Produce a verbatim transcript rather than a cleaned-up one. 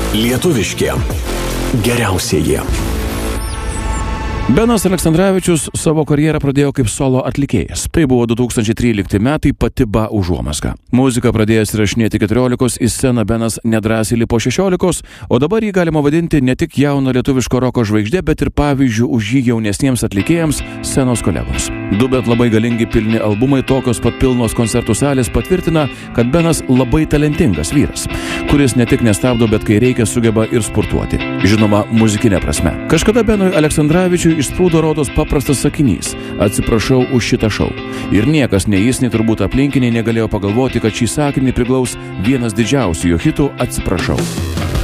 Lietuviški geriausieji. Benas Aleksandravičius savo karjerą pradėjo kaip solo atlikėjas. Tai buvo du tūkstančiai trylikti metai, pati ba užuomazga. Muziką pradėjęs įrašinėti keturiolikos, į sceną Benas nedrąsiai lipo šešiolikos, o dabar jį galima vadinti ne tik jauno lietuviško roko žvaigždė, bet ir pavyzdžių už jį jaunesniems atlikėjams, scenos kolegoms. Du bet labai galingi pilni albumai, tokios pat pilnos koncertų salės patvirtina, kad Benas labai talentingas vyras, kuris ne tik nestabdo, bet kai reikia sugeba ir spurtuoti. Žinoma, muzikinė prasme. Kažkada Benui Aleksandravičiui išsprūdo rodos paprastas sakinys: atsiprašau už šitą šou. Ir niekas, nei jis, nei turbūt aplinkiniai negalėjo pagalvoti, kad šį sakinį priglaus vienas didžiausių jo hitų Atsiprašau.